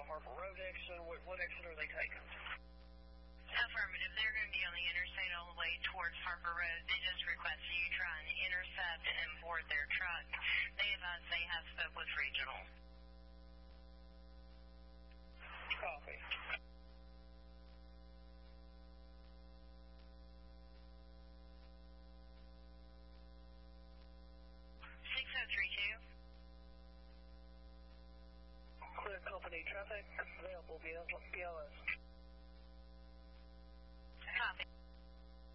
Harbor Road exit? What exit are they taking? Affirmative. They're going to be on the interstate all the way towards Harbor Road. They just requested you try and intercept and board their truck. They advise they have spoke with Regional. Copy. 6032. Clear company traffic, available BLS.